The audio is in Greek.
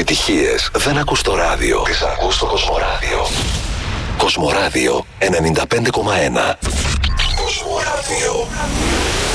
επιτυχίες δεν ακούς στο ράδιο. Τις ακούς στο Κοσμοράδιο. Κοσμοράδιο 95,1. Κοσμοράδιο.